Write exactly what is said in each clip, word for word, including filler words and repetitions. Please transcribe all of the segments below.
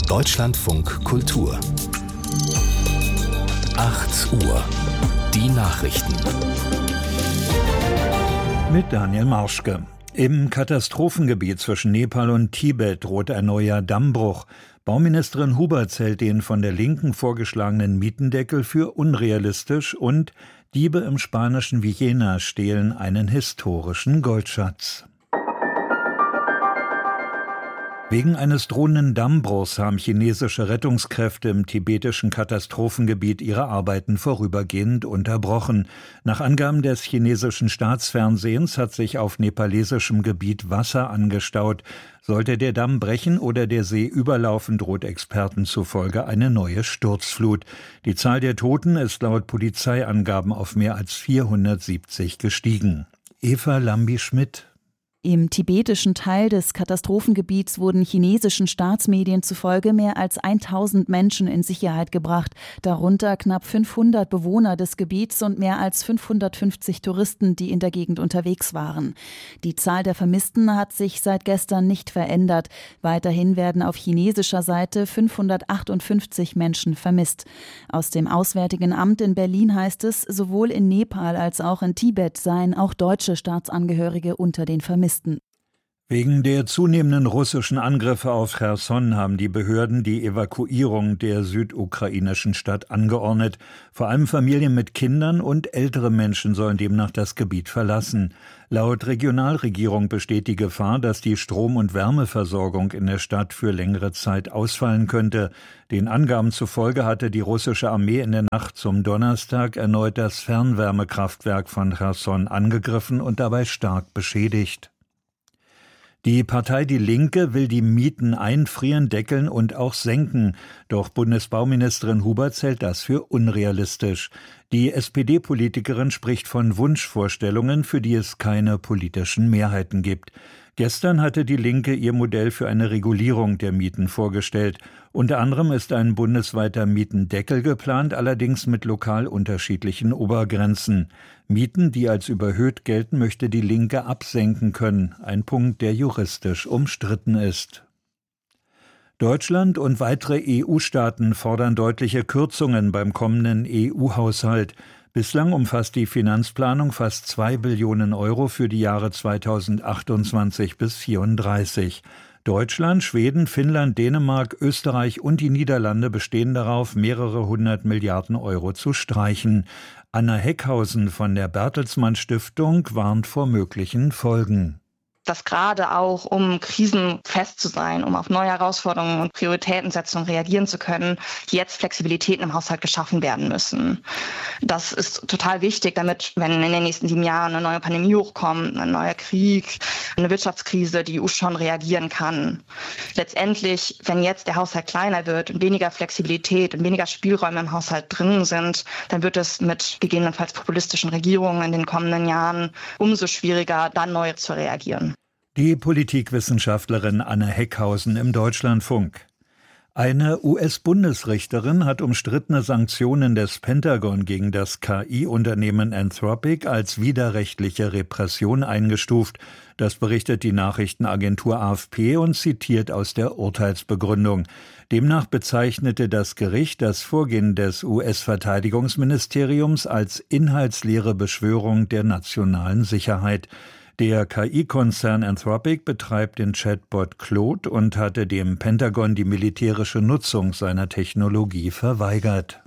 Deutschlandfunk Kultur. acht Uhr. Die Nachrichten. Mit Daniel Marschke. Im Katastrophengebiet zwischen Nepal und Tibet droht ein neuer Dammbruch. Bauministerin Huberts hält den von der Linken vorgeschlagenen Mietendeckel für unrealistisch und Diebe im spanischen Villena stehlen einen historischen Goldschatz. Wegen eines drohenden Dammbruchs haben chinesische Rettungskräfte im tibetischen Katastrophengebiet ihre Arbeiten vorübergehend unterbrochen. Nach Angaben des chinesischen Staatsfernsehens hat sich auf nepalesischem Gebiet Wasser angestaut. Sollte der Damm brechen oder der See überlaufen, droht Experten zufolge eine neue Sturzflut. Die Zahl der Toten ist laut Polizeiangaben auf mehr als vierhundertsiebzig gestiegen. Eva Lambi-Schmidt. Im tibetischen Teil des Katastrophengebiets wurden chinesischen Staatsmedien zufolge mehr als tausend Menschen in Sicherheit gebracht, darunter knapp fünfhundert Bewohner des Gebiets und mehr als fünfhundertfünfzig Touristen, die in der Gegend unterwegs waren. Die Zahl der Vermissten hat sich seit gestern nicht verändert. Weiterhin werden auf chinesischer Seite fünfhundertachtundfünfzig Menschen vermisst. Aus dem Auswärtigen Amt in Berlin heißt es, sowohl in Nepal als auch in Tibet seien auch deutsche Staatsangehörige unter den Vermissten. Wegen der zunehmenden russischen Angriffe auf Cherson haben die Behörden die Evakuierung der südukrainischen Stadt angeordnet. Vor allem Familien mit Kindern und ältere Menschen sollen demnach das Gebiet verlassen. Laut Regionalregierung besteht die Gefahr, dass die Strom- und Wärmeversorgung in der Stadt für längere Zeit ausfallen könnte. Den Angaben zufolge hatte die russische Armee in der Nacht zum Donnerstag erneut das Fernwärmekraftwerk von Cherson angegriffen und dabei stark beschädigt. Die Partei Die Linke will die Mieten einfrieren, deckeln und auch senken. Doch Bundesbauministerin Huberts hält das für unrealistisch. Die S P D-Politikerin spricht von Wunschvorstellungen, für die es keine politischen Mehrheiten gibt. Gestern hatte Die Linke ihr Modell für eine Regulierung der Mieten vorgestellt. Unter anderem ist ein bundesweiter Mietendeckel geplant, allerdings mit lokal unterschiedlichen Obergrenzen. Mieten, die als überhöht gelten, möchte Die Linke absenken können. Ein Punkt, der juristisch umstritten ist. Deutschland und weitere E U-Staaten fordern deutliche Kürzungen beim kommenden E U-Haushalt. Bislang umfasst die Finanzplanung fast zwei Billionen Euro für die Jahre zweitausendachtundzwanzig bis vierunddreißig. Deutschland, Schweden, Finnland, Dänemark, Österreich und die Niederlande bestehen darauf, mehrere hundert Milliarden Euro zu streichen. Anna Heckhausen von der Bertelsmann Stiftung warnt vor möglichen Folgen. Dass gerade auch, um krisenfest zu sein, um auf neue Herausforderungen und Prioritätensetzungen reagieren zu können, jetzt Flexibilitäten im Haushalt geschaffen werden müssen. Das ist total wichtig, damit, wenn in den nächsten sieben Jahren eine neue Pandemie hochkommt, ein neuer Krieg, eine Wirtschaftskrise, die E U schon reagieren kann. Letztendlich, wenn jetzt der Haushalt kleiner wird und weniger Flexibilität und weniger Spielräume im Haushalt drin sind, dann wird es mit gegebenenfalls populistischen Regierungen in den kommenden Jahren umso schwieriger, dann neu zu reagieren. Die Politikwissenschaftlerin Anna Heckhausen im Deutschlandfunk. Eine U S-Bundesrichterin hat umstrittene Sanktionen des Pentagon gegen das K I-Unternehmen Anthropic als widerrechtliche Repression eingestuft. Das berichtet die Nachrichtenagentur A F P und zitiert aus der Urteilsbegründung. Demnach bezeichnete das Gericht das Vorgehen des U S-Verteidigungsministeriums als inhaltsleere Beschwörung der nationalen Sicherheit. Der K I-Konzern Anthropic betreibt den Chatbot Claude und hatte dem Pentagon die militärische Nutzung seiner Technologie verweigert.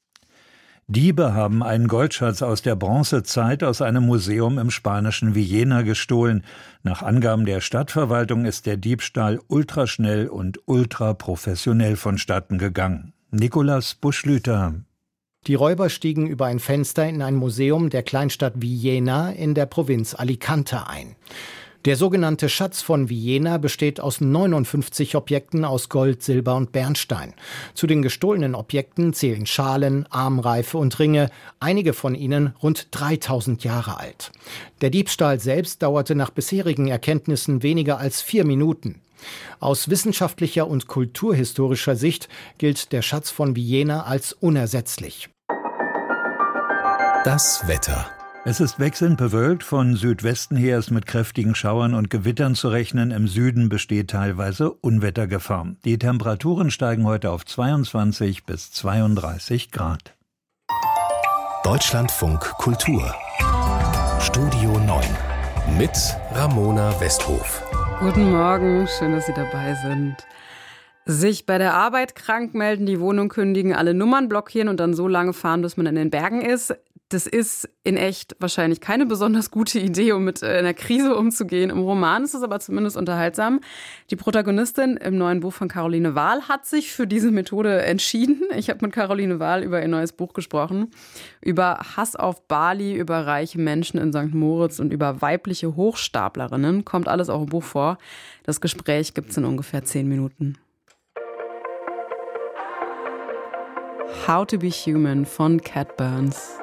Diebe haben einen Goldschatz aus der Bronzezeit aus einem Museum im spanischen Villena gestohlen. Nach Angaben der Stadtverwaltung ist der Diebstahl ultraschnell und ultraprofessionell vonstatten gegangen. Nicolas Buschlüter. Die Räuber stiegen über ein Fenster in ein Museum der Kleinstadt Villena in der Provinz Alicante ein. Der sogenannte Schatz von Villena besteht aus neunundfünfzig Objekten aus Gold, Silber und Bernstein. Zu den gestohlenen Objekten zählen Schalen, Armreife und Ringe, einige von ihnen rund dreitausend Jahre alt. Der Diebstahl selbst dauerte nach bisherigen Erkenntnissen weniger als vier Minuten. Aus wissenschaftlicher und kulturhistorischer Sicht gilt der Schatz von Villena als unersetzlich. Das Wetter. Es ist wechselnd bewölkt, von Südwesten her ist mit kräftigen Schauern und Gewittern zu rechnen. Im Süden besteht teilweise Unwettergefahr. Die Temperaturen steigen heute auf zweiundzwanzig bis zweiunddreißig Grad. Deutschlandfunk Kultur Studio neun mit Ramona Westhof. Guten Morgen, schön, dass Sie dabei sind. Sich bei der Arbeit krank melden, die Wohnung kündigen, alle Nummern blockieren und dann so lange fahren, bis man in den Bergen ist. Das ist in echt wahrscheinlich keine besonders gute Idee, um mit einer Krise umzugehen. Im Roman ist es aber zumindest unterhaltsam. Die Protagonistin im neuen Buch von Caroline Wahl hat sich für diese Methode entschieden. Ich habe mit Caroline Wahl über ihr neues Buch gesprochen. Über Hass auf Bali, über reiche Menschen in Sankt Moritz und über weibliche Hochstaplerinnen. Kommt alles auch im Buch vor. Das Gespräch gibt es in ungefähr zehn Minuten. How to be Human von Cat Burns.